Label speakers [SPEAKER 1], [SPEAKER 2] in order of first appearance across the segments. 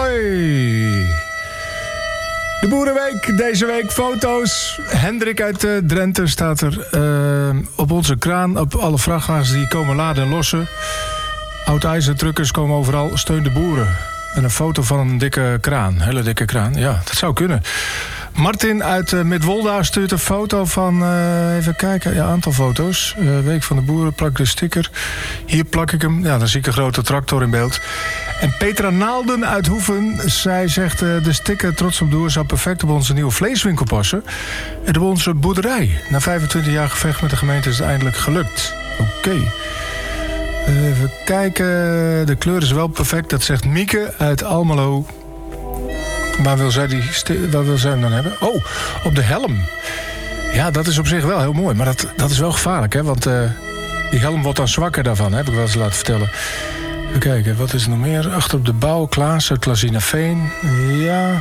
[SPEAKER 1] Hoi. De Boerenweek, deze week foto's. Hendrik uit Drenthe staat er op onze kraan. Op alle vrachtwagens die komen laden en lossen. Oud-ijzertruckers komen overal. Steun de boeren. En een foto van een dikke kraan. Hele dikke kraan. Ja, dat zou kunnen. Martin uit Midwolda stuurt een foto van... even kijken, ja, aantal foto's. Week van de boeren, plak de sticker. Hier plak ik hem. Ja, dan zie ik een grote tractor in beeld. En Petra Naalden uit Hoeven. Zij zegt, de sticker Trots op Boer zou perfect op onze nieuwe vleeswinkel passen. En op onze boerderij. Na 25 jaar gevecht met de gemeente is het eindelijk gelukt. Oké. Even kijken. De kleur is wel perfect. Dat zegt Mieke uit Almelo. Waar wil zij hem dan hebben? Oh, op de helm. Ja, dat is op zich wel heel mooi. Maar dat is wel gevaarlijk, hè? Want die helm wordt dan zwakker daarvan, heb ik wel eens laten vertellen. Even kijken, wat is er nog meer? Achter op de bouw, Klaas uit Klazinaveen. Ja.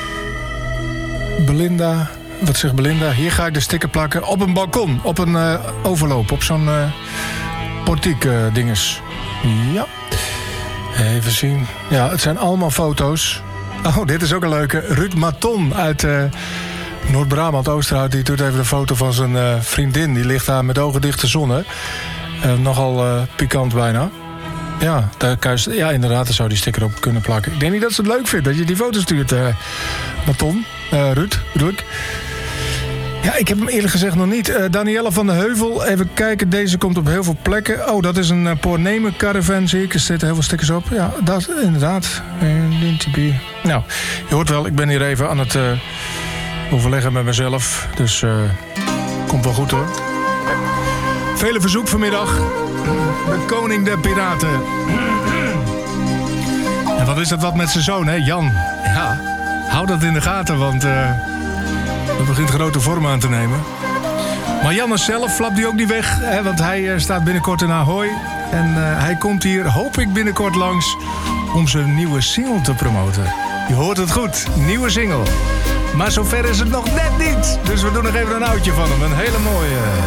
[SPEAKER 1] Belinda. Wat zegt Belinda? Hier ga ik de sticker plakken op een balkon. Op een overloop. Op zo'n portiek dinges. Ja. Even zien. Ja, het zijn allemaal foto's. Oh, dit is ook een leuke. Ruud Maton uit Noord-Brabant, Oosterhout. Die doet even een foto van zijn vriendin. Die ligt daar met ogen dicht te zonnen. Nogal pikant bijna. Ja, ja, inderdaad, daar zou die sticker op kunnen plakken. Ik denk niet dat ze het leuk vindt dat je die foto stuurt, Maton. Ruud. Ja, ik heb hem eerlijk gezegd nog niet. Danielle van de Heuvel, even kijken. Deze komt op heel veel plekken. Oh, dat is een Poornemen caravan, zie ik. Er zitten heel veel stickers op. Ja, dat inderdaad. Nou, je hoort wel, ik ben hier even aan het overleggen met mezelf. Dus komt wel goed, hoor. Vele verzoek vanmiddag. De koning der piraten. En wat is dat wat met zijn zoon, hè? Jan. Ja, hou dat in de gaten, want... dat begint grote vorm aan te nemen. Maar Jannes zelf flapt die ook niet weg. Hè, want hij staat binnenkort in Ahoy. En hij komt hier, hoop ik, binnenkort langs... om zijn nieuwe single te promoten. Je hoort het goed, nieuwe single. Maar zover is het nog net niet. Dus we doen nog even een oudje van hem. Een hele mooie...